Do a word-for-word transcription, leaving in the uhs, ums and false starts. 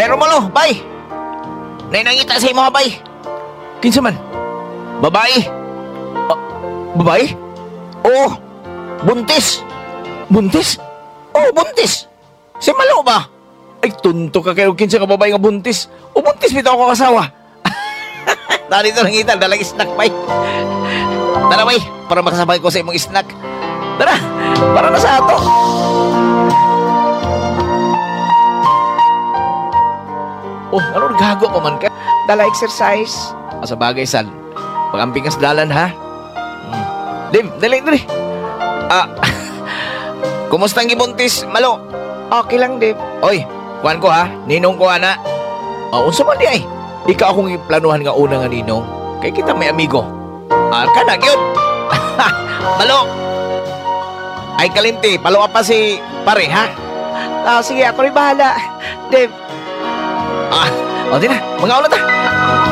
Ay, Romulo, bay! Nay nangita sa imo, bay! Kinsa man? Babae? Ah, babae? Oo, buntis! Buntis? Oo, buntis! Si Malo ba? Ay, tunto ka kayo, kinsa ka babae nga buntis. O buntis, bitaw ko kasawa. Narito nangita, dalang snack, bay. Tara, bay, para makasabay ko sa imong snack. Tara, para na sa ato. Oh, ano gago pa man ka? Dala exercise. O, sa bagay, Sal. Pag-amping kas dalan, ha? Hmm. Dim, dali, dali. Ah, kumusta ang gibuntis, Malo? Okay lang, Dim. Oy, kuhan ko, ha? Ninong ko, ana. O, unsa man di ay? Ikaw akong iplanuhan nga una nga ninong. Kay kita may amigo. Ah, kana, yun. Malo. Ay, kalimti. Palo pa si pare, ha? Ah, sige, ako rin bahala. Dave, Ah, o, di na. Mga ulat, ha?